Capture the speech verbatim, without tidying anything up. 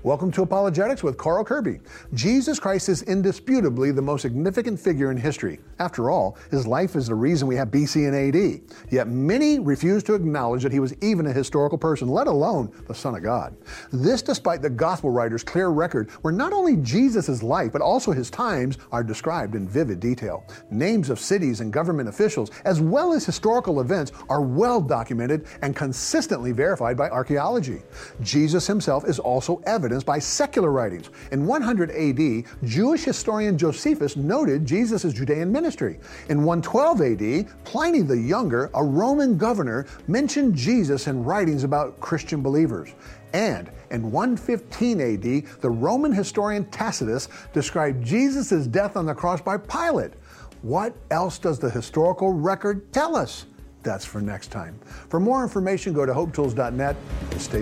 Welcome to Apologetics with Carl Kirby. Jesus Christ is indisputably the most significant figure in history. After all, his life is the reason we have B C and A D. Yet many refuse to acknowledge that he was even a historical person, let alone the Son of God. This despite the gospel writers' clear record where not only Jesus' life, but also his times are described in vivid detail. Names of cities and government officials, as well as historical events, are well documented and consistently verified by archaeology. Jesus himself is also evidenced by secular writings. In one hundred A D, Jewish historian Josephus noted Jesus' Judean ministry. In one twelve A D, Pliny the Younger, a Roman governor, mentioned Jesus in writings about Christian believers. And in one fifteen A D, the Roman historian Tacitus described Jesus' death on the cross by Pilate. What else does the historical record tell us? That's for next time. For more information, go to hope tools dot net and stay